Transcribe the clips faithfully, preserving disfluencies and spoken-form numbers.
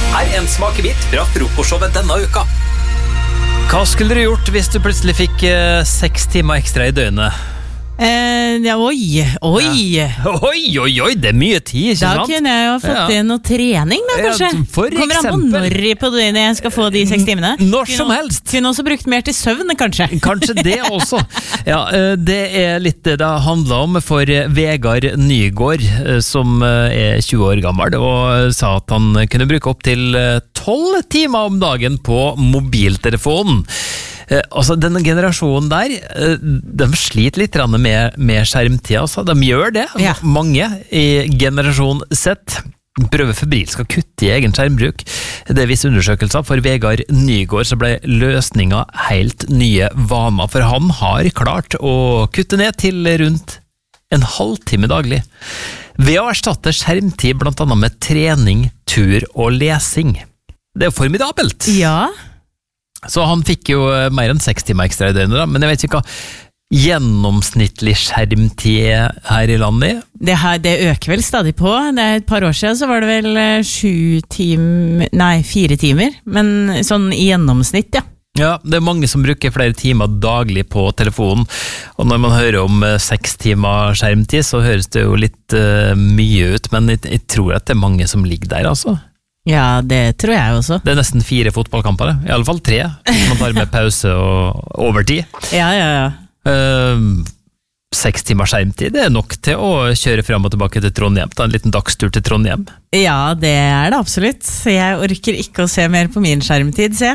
Her er en smakebit fra frokostshowet denne uka. Hva skulle du gjort hvis du plutselig fikk eh, seks timer ekstra i døgnet? Eh, ja, oi, oi. Ja. Oi, oi, oi, det er mye tid, ikke Da sant? kunne jeg jo fått Ja. inn noe trening da, kanskje. Ja, for Kommer an på eksempel. når på det jeg skal få de seks timene. Når som Kunne- helst. Kunne også brukt mer til søvn, kanskje. Kanskje det også. Ja, eh, det er litt det det handler om for eh, Vegard Nygård, eh, som eh, er tjue år gammel, og sa at han kunne bruke opp til tolv timer om dagen på mobiltelefonen. Eh, altså denne generasjonen der, eh, de sliter litt grann med, med skjermtida, altså. De gjør det, Ja. mange i generasjon Z prøver febrilsk å kutte i egen skjermbruk. Det viser undersøkelser. For Vegard Nygård så ble løsninga helt nye vaner, for han har klart å kutte ned til rundt en halvtime daglig, ved å erstatte skjermtid blant annet med trening, tur og lesing. Det er jo formidabelt. Ja, Så han fikk jo mer enn seks timer ekstra i døgnet, da. Men jeg vet ikke hva gjennomsnittlig skjermtid er her i landet. det, her, det øker vel stadig på. Det er et par år siden så var det vel eh, sju timer, nei, fire timer, men sånn i gjennomsnitt, ja. Ja, det er mange som bruker flere timer daglig på telefonen, og når man hører om eh, seks timer skjermtid, så høres det jo litt eh, mye ut, men jeg, jeg tror at det er mange som ligger der, altså. Ja, det tror jeg også. Det er nesten fire fotballkamper, i alle fall tre, hvis man tar med pause og overtid. Ja, ja, ja. Uh, seks timer skjermtid, det er nok til å kjøre frem og tilbake til Trondheim, ta en liten dagstur til Trondheim. Ja, det er det absolutt. Jeg orker ikke å se mer på min skjermtid, se.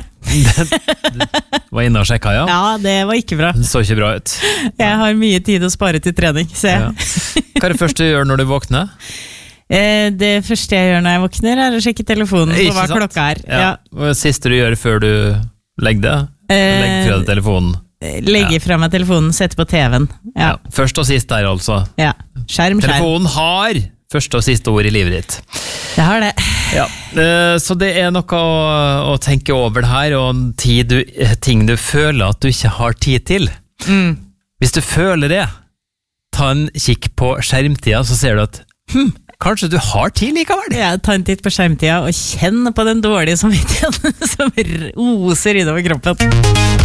Var inne og sjekka, ja. Ja, det var ikke bra. Det så ikke bra ut. Jeg har mye tid å spare til trening, se. Ja. Hva er det første du gjør når du våkner? Eh, Det første jeg gjør når jeg våkner, er å sjekke telefonen på Ikke hva sant? klokka er. Ja. Ja. Og det siste du gjør før du legger deg? Eh, Legg fra deg telefonen. Legge fra meg telefonen, sette på T V-en. Ja. Ja. Først og sist der, altså. Ja. Skjerm, skjerm. Telefonen har første og siste ord i livet ditt. Det har det. Ja. Eh, Så det er noe å, å tenke over det her, og en tid du, ting du føler at du ikke har tid til. Mm. Hvis du føler det, ta en kikk på skjermtida, så ser du at hm, kanskje du har tid likevel. Ja, ta en titt på skjermtida og kjenn på den dårlige samvittigheten som oser innover kroppen.